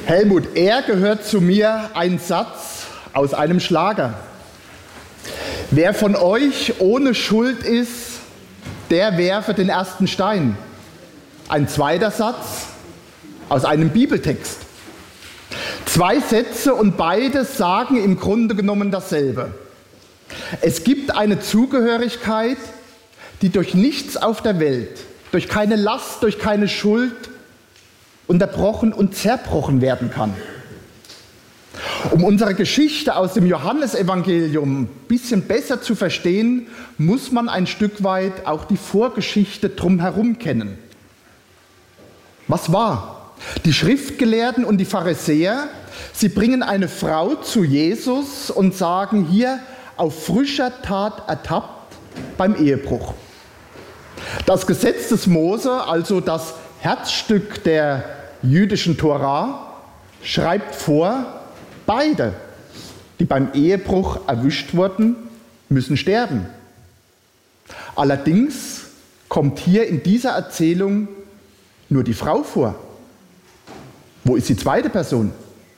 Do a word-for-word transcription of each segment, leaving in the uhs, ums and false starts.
Helmut, er gehört zu mir ein Satz aus einem Schlager. Wer von euch ohne Schuld ist, der werfe den ersten Stein. Ein zweiter Satz aus einem Bibeltext. Zwei Sätze und beide sagen im Grunde genommen dasselbe. Es gibt eine Zugehörigkeit, die durch nichts auf der Welt, durch keine Last, durch keine Schuld unterbrochen und zerbrochen werden kann. Um unsere Geschichte aus dem Johannesevangelium ein bisschen besser zu verstehen, muss man ein Stück weit auch die Vorgeschichte drumherum kennen. Was war? Die Schriftgelehrten und die Pharisäer, sie bringen eine Frau zu Jesus und sagen hier, auf frischer Tat ertappt beim Ehebruch. Das Gesetz des Mose, also das Herzstück der jüdischen Tora, schreibt vor, beide, die beim Ehebruch erwischt wurden, müssen sterben. Allerdings kommt hier in dieser Erzählung nur die Frau vor. Wo ist die zweite Person?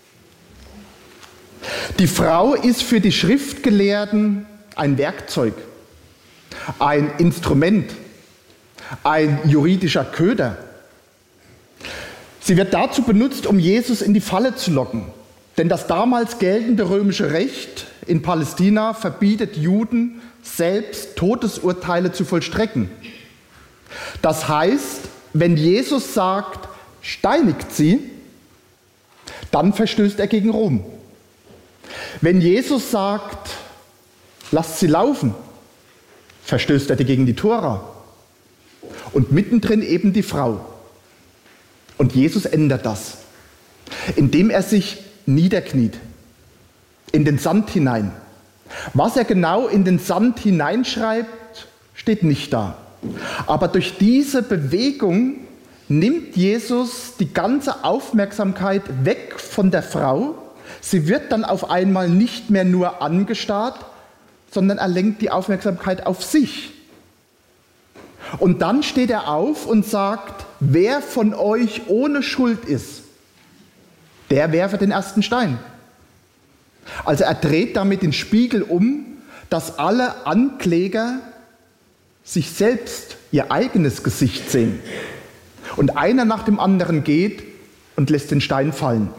Die Frau ist für die Schriftgelehrten ein Werkzeug, ein Instrument, ein juridischer Köder. Sie wird dazu benutzt, um Jesus in die Falle zu locken. Denn das damals geltende römische Recht in Palästina verbietet Juden, selbst Todesurteile zu vollstrecken. Das heißt, wenn Jesus sagt, steinigt sie, dann verstößt er gegen Rom. Wenn Jesus sagt, lasst sie laufen, verstößt er gegen die Tora. Und mittendrin eben die Frau. Und Jesus ändert das, indem er sich niederkniet, in den Sand hinein. Was er genau in den Sand hineinschreibt, steht nicht da. Aber durch diese Bewegung nimmt Jesus die ganze Aufmerksamkeit weg von der Frau. Sie wird dann auf einmal nicht mehr nur angestarrt, sondern er lenkt die Aufmerksamkeit auf sich. Und dann steht er auf und sagt, wer von euch ohne Schuld ist, der werfe den ersten Stein. Also er dreht damit den Spiegel um, dass alle Ankläger sich selbst ihr eigenes Gesicht sehen. Und einer nach dem anderen geht und lässt den Stein fallen.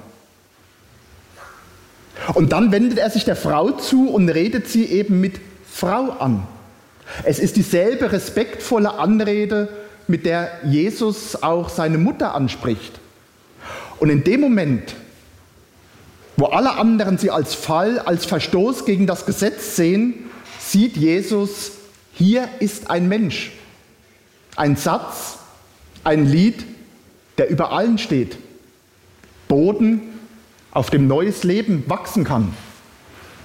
Und dann wendet er sich der Frau zu und redet sie eben mit Frau an. Es ist dieselbe respektvolle Anrede, mit der Jesus auch seine Mutter anspricht. Und in dem Moment, wo alle anderen sie als Fall, als Verstoß gegen das Gesetz sehen, sieht Jesus, hier ist ein Mensch. Ein Satz, ein Lied, der über allen steht. Boden, auf dem neues Leben wachsen kann.